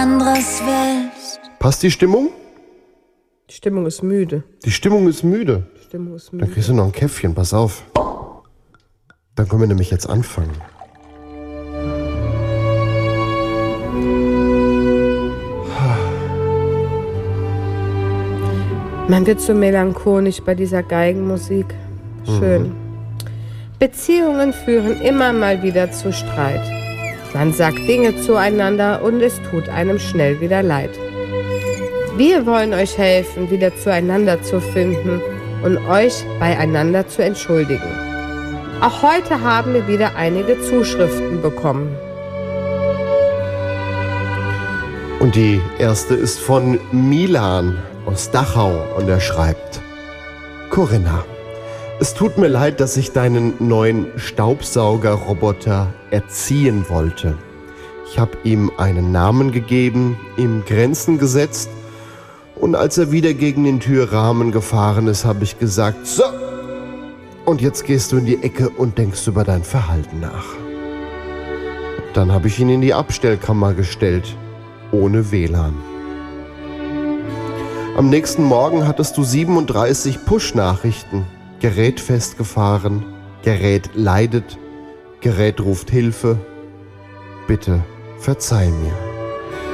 anderes willst. Passt die Stimmung? Die Stimmung ist müde. Die Stimmung ist müde. Die Stimmung ist müde. Dann kriegst du noch ein Käffchen, pass auf. Dann können wir nämlich jetzt anfangen. Man wird so melancholisch bei dieser Geigenmusik. Schön. Beziehungen führen immer mal wieder zu Streit. Man sagt Dinge zueinander und es tut einem schnell wieder leid. Wir wollen euch helfen, wieder zueinander zu finden und euch beieinander zu entschuldigen. Auch heute haben wir wieder einige Zuschriften bekommen. Und die erste ist von Milan aus Dachau und er schreibt: Corinna, es tut mir leid, dass ich deinen neuen Staubsaugerroboter erziehen wollte. Ich habe ihm einen Namen gegeben, ihm Grenzen gesetzt und als er wieder gegen den Türrahmen gefahren ist, habe ich gesagt, so, und jetzt gehst du in die Ecke und denkst über dein Verhalten nach. Dann habe ich ihn in die Abstellkammer gestellt, ohne WLAN. Am nächsten Morgen hattest du 37 Push-Nachrichten. Gerät festgefahren, Gerät leidet, Gerät ruft Hilfe. Bitte verzeih mir.